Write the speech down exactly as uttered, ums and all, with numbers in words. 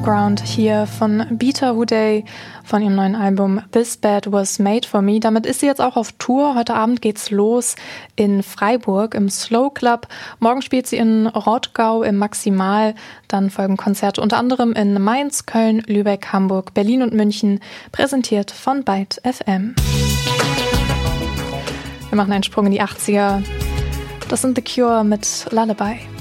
Background hier von Beta Houday von ihrem neuen Album This Bed Was Made For Me. Damit ist sie jetzt auch auf Tour. Heute Abend geht's los in Freiburg im Slow Club. Morgen spielt sie in Rottgau im Maximal. Dann folgen Konzerte unter anderem in Mainz, Köln, Lübeck, Hamburg, Berlin und München, präsentiert von Byte F M. Wir machen einen Sprung in die achtziger. Das sind The Cure mit Lullaby.